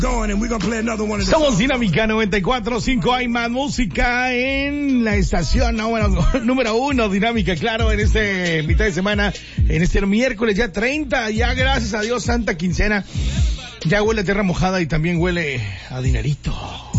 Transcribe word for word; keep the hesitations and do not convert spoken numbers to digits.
Somos Dinámica noventa y cuatro punto cinco. Hay más música en la estación número, número uno. Dinámica, claro, en este mitad de semana, en este miércoles ya treinta. Ya gracias a Dios, Santa Quincena. Ya huele a tierra mojada y también huele a dinerito.